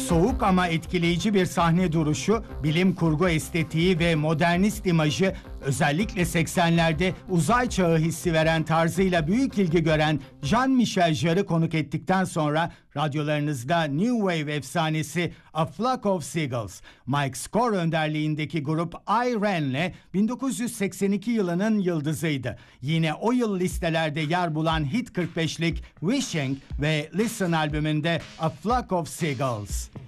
Soğuk ama etkileyici bir sahne duruşu, bilim kurgu estetiği ve modernist imajı, özellikle 80'lerde uzay çağı hissi veren tarzıyla büyük ilgi gören Jean-Michel Jarre'ı konuk ettikten sonra radyolarınızda New Wave efsanesi A Flock of Seagulls. Mike Score önderliğindeki grup I-Ran'le 1982 yılının yıldızıydı. Yine o yıl listelerde yer bulan Hit 45'lik Wishing ve Listen albümünde A Flock of Seagulls.